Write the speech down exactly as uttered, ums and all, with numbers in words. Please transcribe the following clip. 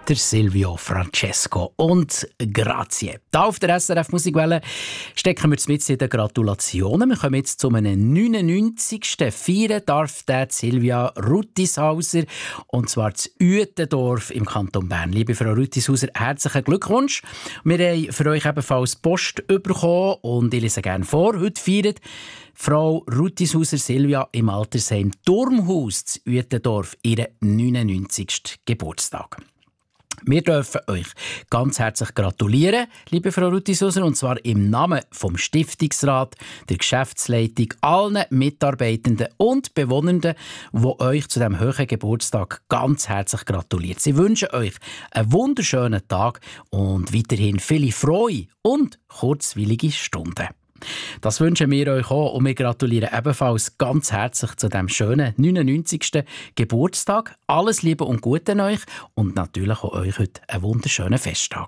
der Silvio Francesco und Grazie. Hier auf der S R F Musikwelle stecken wir mit in den Gratulationen. Wir kommen jetzt zu einem neunundneunzigsten Feiern darf der Silvia Ruttishauser, und zwar zu Uetendorf im Kanton Bern. Liebe Frau Ruttishauser, herzlichen Glückwunsch. Wir haben für euch ebenfalls Post bekommen und ich lese gerne vor. Heute feiert Frau Ruttishauser Silvia im Altersheim Turmhaus zu Uetendorf ihren neunundneunzigsten Geburtstag. Wir dürfen euch ganz herzlich gratulieren, liebe Frau Ruttishauser, und zwar im Namen vom Stiftungsrat, der Geschäftsleitung, allen Mitarbeitenden und Bewohnenden, die euch zu diesem hohen Geburtstag ganz herzlich gratulieren. Sie wünschen euch einen wunderschönen Tag und weiterhin viele frohe und kurzweilige Stunden. Das wünschen wir euch auch und wir gratulieren ebenfalls ganz herzlich zu diesem schönen neunundneunzigsten Geburtstag. Alles Liebe und Gute an euch und natürlich auch euch heute einen wunderschönen Festtag.